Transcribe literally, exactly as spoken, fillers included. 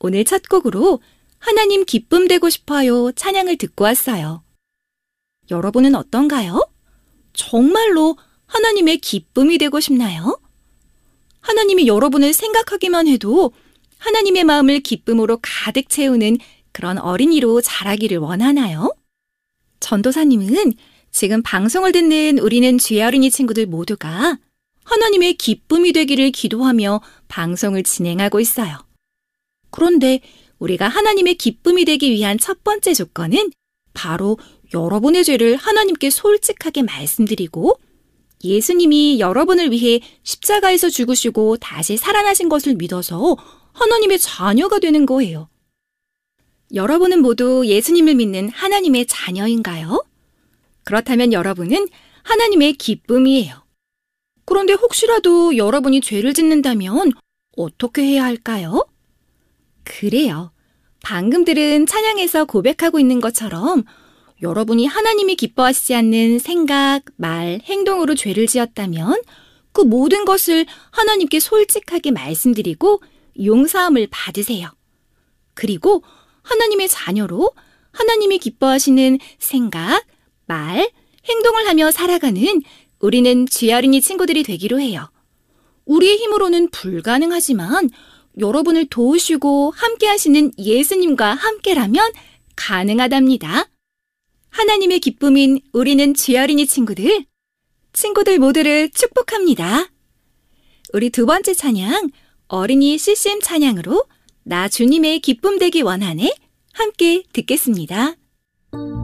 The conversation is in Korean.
오늘 첫 곡으로 하나님 기쁨 되고 싶어요 찬양을 듣고 왔어요. 여러분은 어떤가요? 정말로 하나님의 기쁨이 되고 싶나요? 하나님이 여러분을 생각하기만 해도 하나님의 마음을 기쁨으로 가득 채우는 그런 어린이로 자라기를 원하나요? 전도사님은 지금 방송을 듣는 우리는 주의 어린이 친구들 모두가 하나님의 기쁨이 되기를 기도하며 방송을 진행하고 있어요. 그런데 우리가 하나님의 기쁨이 되기 위한 첫 번째 조건은 바로 여러분의 죄를 하나님께 솔직하게 말씀드리고 예수님이 여러분을 위해 십자가에서 죽으시고 다시 살아나신 것을 믿어서 하나님의 자녀가 되는 거예요. 여러분은 모두 예수님을 믿는 하나님의 자녀인가요? 그렇다면 여러분은 하나님의 기쁨이에요. 그런데 혹시라도 여러분이 죄를 짓는다면 어떻게 해야 할까요? 그래요. 방금 들은 찬양에서 고백하고 있는 것처럼 여러분이 하나님이 기뻐하시지 않는 생각, 말, 행동으로 죄를 지었다면 그 모든 것을 하나님께 솔직하게 말씀드리고 용서함을 받으세요. 그리고 하나님의 자녀로 하나님이 기뻐하시는 생각, 말, 행동을 하며 살아가는 우리는 주의 어린이 친구들이 되기로 해요. 우리의 힘으로는 불가능하지만 여러분을 도우시고 함께 하시는 예수님과 함께라면 가능하답니다. 하나님의 기쁨인 우리는 주의 어린이 친구들, 친구들 모두를 축복합니다. 우리 두 번째 찬양, 어린이 씨씨엠 찬양으로 나 주님의 기쁨 되기 원하네 함께 듣겠습니다.